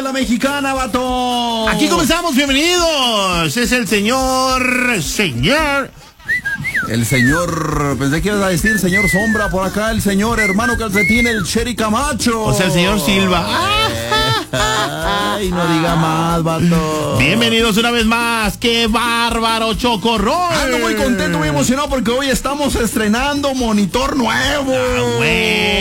la mexicana, vato. Aquí comenzamos, bienvenidos. Es el señor. El señor, pensé que ibas a decir señor Sombra por acá, el señor hermano Calcetín, el Cheri Camacho. O sea, el señor Silva. Ay, no diga más, vato. Bienvenidos una vez más. ¡Qué bárbaro, Chocorrol! Ando muy contento, muy emocionado porque hoy estamos estrenando monitor nuevo. Ah, güey.